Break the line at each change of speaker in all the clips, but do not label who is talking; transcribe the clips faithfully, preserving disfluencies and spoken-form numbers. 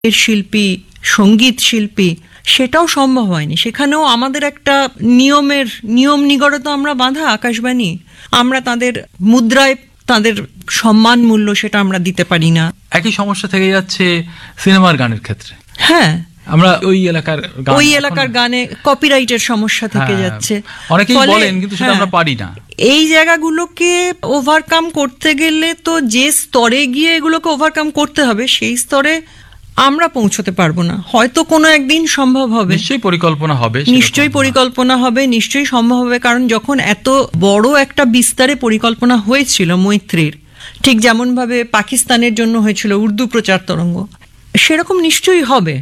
শিল্পী, সঙ্গীত শিল্পী, সেটাও সম্ভব হয়নি। সেখানেও আমাদের একটা নিয়মের নিয়ম নিগড়ে তো আমরা বাঁধা আকাশবাণী, আমরা তাদের মুদ্রায় তাদের সম্মান মূল্য সেটা আমরা দিতে পারি না।
একই সমস্যা থেকে যাচ্ছে সিনেমার গানের ক্ষেত্রে।
হ্যাঁ,
আমরা ওই এলাকার
ওই এলাকার গানে কপিরাইটের সমস্যা থেকে যাচ্ছে,
অনেকেই বলেন, কিন্তু সেটা আমরা পারি না।
এই জায়গাগুলোকে ওভারকাম করতে গেলে তো যে স্তরে গিয়ে এগুলোকে ওভারকাম করতে হবে সেই স্তরে আমরা পৌঁছতে পারবো না। হয়তো কোনো একদিন সম্ভব হবে,
নিশ্চয়ই পরিকল্পনা হবে,
নিশ্চয়ই পরিকল্পনা হবে, নিশ্চয়ই সম্ভব হবে। কারণ যখন এত বড় একটা বিস্তারে পরিকল্পনা হয়েছিল মৈত্রীর, ঠিক যেমন ভাবে পাকিস্তানের জন্য হয়েছিল উর্দু প্রচার তরঙ্গ, সেরকম নিশ্চয়ই হবে।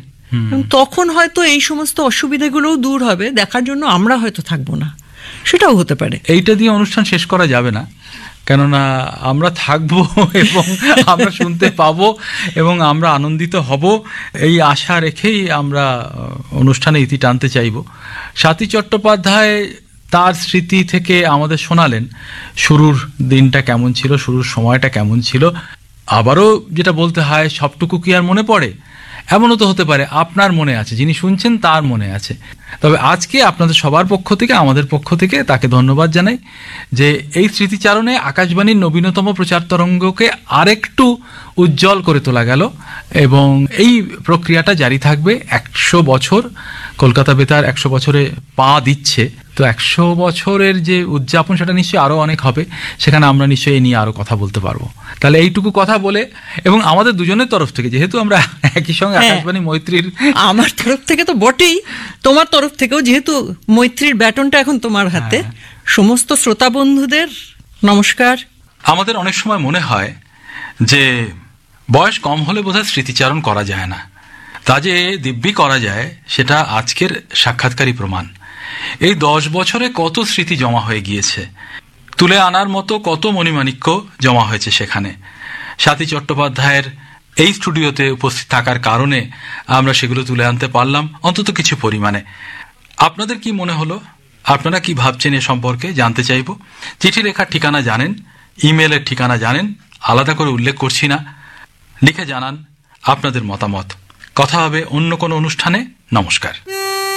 তখন হয়তো এই সমস্ত অসুবিধাগুলোও দূর হবে, দেখার জন্য আমরা হয়তো থাকবো না, সেটাও হতে পারে।
এইটা দিয়ে অনুষ্ঠান শেষ করা যাবে না, কেননা আমরা থাকবো এবং আমরা শুনতে পাবো এবং আমরা আনন্দিত হব, এই আশা রেখেই আমরা অনুষ্ঠানে ইতি টানতে চাইব। স্বাতী চট্টোপাধ্যায় তার স্মৃতি থেকে আমাদের শোনালেন শুরুর দিনটা কেমন ছিল, শুরুর সময়টা কেমন ছিল। আবারও যেটা বলতে হয়, সবটুকু কি আর মনে পড়ে? এমনও তো হতে পারে আপনার মনে আছে, যিনি শুনছেন তার মনে আছে। তবে আজকে আপনাদের সবার পক্ষ থেকে, আমাদের পক্ষ থেকে তাকে ধন্যবাদ জানাই যে এই স্মৃতিচারণে আকাশবাণীর নবীনতম প্রচার তরঙ্গকে আরেকটু উজ্জ্বল করে তোলা গেল এবং এই প্রক্রিয়াটা জারি থাকবে। একশো বছর কলকাতা বেতার একশো বছরে পা দিচ্ছে, তো একশো বছরের যে উদযাপন সেটা নিশ্চয়ই আরও অনেক হবে, সেখানে আমরা নিশ্চয়ই এই নিয়ে আরও কথা বলতে পারবো। তাহলে এইটুকু কথা বলে, এবং আমাদের দুজনের তরফ থেকে, যেহেতু আমরা একই সঙ্গে আকাশবাণী মৈত্রীর,
আমার তরফ থেকে তো বটেই, তোমার তরফ থেকেও, যেহেতু মৈত্রীর ব্যাটনটা এখন তোমার হাতে, সমস্ত শ্রোতা বন্ধুদের নমস্কার।
আমাদের অনেক সময় মনে হয় যে বয়স কম হলে বোধহয় স্মৃতিচারণ করা যায় না, তা যে দিব্যি করা যায় সেটা আজকের সাক্ষাৎকারই প্রমাণ। এই দশ বছরে কত স্মৃতি জমা হয়ে গিয়েছে, তুলে আনার মতো কত মণিমাণিক্য জমা হয়েছে সেখানে। স্বাতী চট্টোপাধ্যায়ের এই স্টুডিওতে উপস্থিত থাকার কারণে আমরা সেগুলো তুলে আনতে পারলাম অন্তত কিছু পরিমাণে। আপনাদের কি মনে হলো, আপনারা কি ভাবছেন এ সম্পর্কে জানতে চাইব। চিঠি লেখার ঠিকানা জানেন, ইমেলের ঠিকানা জানেন, আলাদা করে উল্লেখ করছি না। লিখে জানান আপনাদের মতামত। কথা হবে অন্য কোনো অনুষ্ঠানে। নমস্কার।